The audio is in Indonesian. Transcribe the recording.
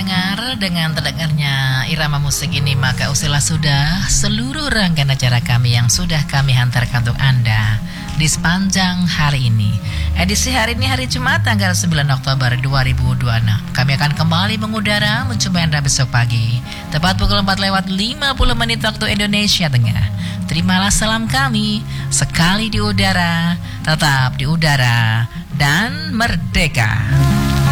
pendengar, dengan terdengarnya irama musik ini maka usailah sudah seluruh rangkaian acara kami yang sudah kami hantarkan untuk Anda di sepanjang hari ini. Edisi hari ini hari Jumat tanggal 9 Oktober 2026. Kami akan kembali mengudara menjumpai Anda besok pagi tepat pukul 4:50 waktu Indonesia Tengah. Terimalah salam kami, sekali di udara, tetap di udara dan merdeka.